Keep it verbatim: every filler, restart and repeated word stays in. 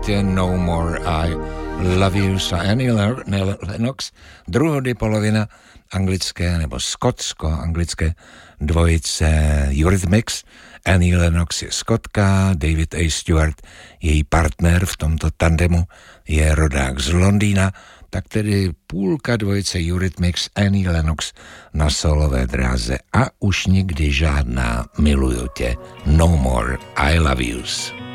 tě, No More I Love You, a Annie Lennox, druhody polovina anglické nebo skotsko-anglické dvojice Eurythmics. Annie Lennox je Skotka, David A. Stewart, její partner v tomto tandemu, je rodák z Londýna, tak tedy půlka dvojice Eurythmics, Annie Lennox na solové dráze a už nikdy žádná Miluju tě, No More I Love Yous.